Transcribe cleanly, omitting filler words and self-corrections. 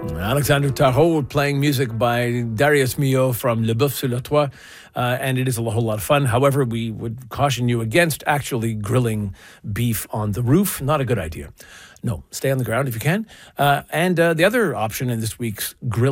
Alexandre Tarot playing music by Darius Milhaud from Le Boeuf sur le Toit, and it is a whole lot of fun. However, we would caution you against actually grilling beef on the roof. Not a good idea. No, stay on the ground if you can. And the other option in this week's grill